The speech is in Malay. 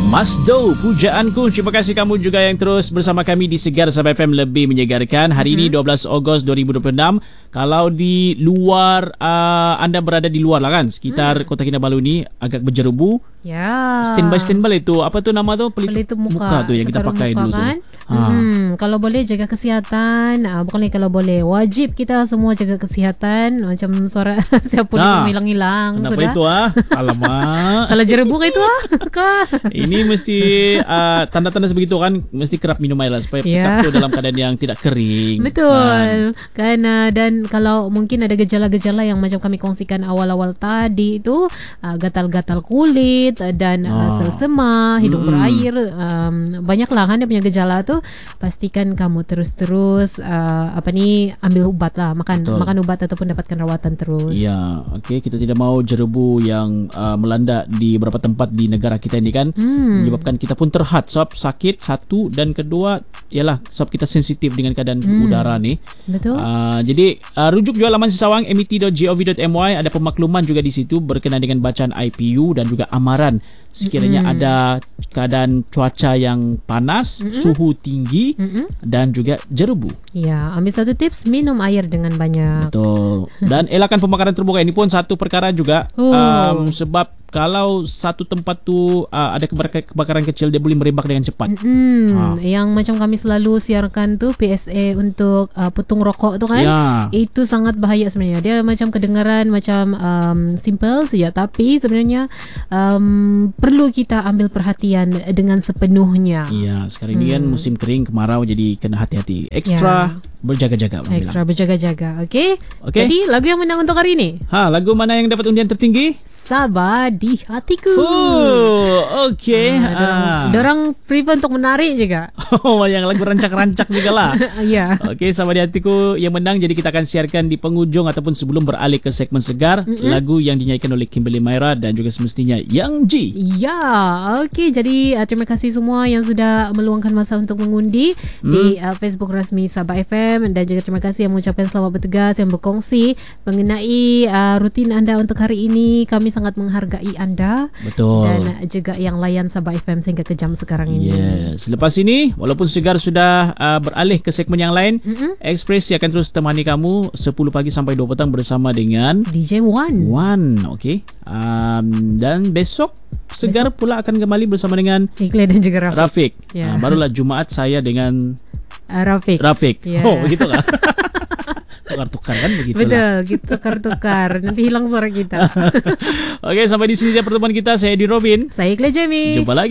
Mas Do, pujaanku. Terima kasih kamu juga yang terus bersama kami di Segar Sabah FM Lebih Menyegarkan. Hari ini 12 Ogos 2026. Kalau di luar, anda berada di luar lah kan, sekitar Kota Kinabalu ni agak berjerubu. Ya. Standby itu. Apa tu nama tu? Pelitup muka tu yang kita pakai dulu kan? tu. Kalau boleh jaga kesihatan. Bukan lagi kalau boleh, wajib kita semua jaga kesihatan. Macam suara siapa ni hilang-hilang. Kenapa sudah? itu Alamak. Salah jerebu ke itu Ini mesti tanda-tanda sebegitu kan, mesti kerap minum air lah supaya petak tu dalam keadaan yang tidak kering. Betul kan, dan kalau mungkin ada gejala-gejala yang macam kami kongsikan awal-awal tadi itu, gatal-gatal kulit dan selsema, hidung berair, banyaklah kan dia punya gejala tu. Pastikan kamu terus-terus ambil ubat lah, makan ubat ataupun dapatkan rawatan terus. Ya, okey, kita tidak mau jerebu yang melanda di beberapa tempat di negara kita ini kan, menyebabkan kita pun terhad sebab sakit satu, dan kedua ialah sebab kita sensitif dengan keadaan udara ni. Betul. Jadi rujuk juga laman Sisawang met.gov.my, ada pemakluman juga di situ berkenaan dengan bacaan IPU dan juga amaran sekiranya ada keadaan cuaca yang panas, suhu tinggi dan juga jerebu. Ya, ambil satu tips, minum air dengan banyak. Betul. Dan elakkan pembakaran terbuka. Ini pun satu perkara juga. Sebab kalau satu tempat tu ada kebakaran kecil, dia boleh merebak dengan cepat. Yang macam kami selalu siarkan tu PSA untuk putung rokok tu kan, itu sangat bahaya sebenarnya. Dia macam kedengaran macam simple saja, tapi sebenarnya perlu kita ambil perhatian dengan sepenuhnya. Ya, sekarang ini kan musim kering, kemarau, jadi kena hati-hati. Ekstra berjaga-jaga. Ekstra berjaga-jaga. Okey. Jadi lagu yang menang untuk hari ini? Lagu mana yang dapat undian tertinggi? Sabah di Hatiku. Okey. Dorang prefer untuk menarik juga. Yang lagu rancak-rancak juga lah. Ya. Okey, Sabah di Hatiku yang menang. Jadi kita akan siarkan di penghujung ataupun sebelum beralih ke segmen Segar, lagu yang dinyanyikan oleh Kimberly Maira dan juga semestinya Yang G. Ya, okey. Jadi terima kasih semua yang sudah meluangkan masa untuk mengundi di Facebook rasmi Sabah FM, dan juga terima kasih yang mengucapkan selamat bertugas, yang berkongsi mengenai rutin anda untuk hari ini. Kami sangat menghargai anda. Betul. Dan juga yang layan Sabah FM sehingga ke jam sekarang ini. Yes. Selepas ini, walaupun Segar sudah beralih ke segmen yang lain, Express akan terus temani kamu 10 pagi sampai 2 petang bersama dengan DJ Wan. Okey. Dan besok Segar pula akan kembali bersama dengan Iqlal dan juga Rafiq. Barulah Jumaat saya dengan Rafiq. Begitu kan? Tukar-tukar kan begitu. Betul, kita tukar-tukar. Nanti hilang suara kita. Okey, sampai di sini saja pertemuan kita. Saya Edi Robin. Saya Iqlal Jamie. Jumpa lagi.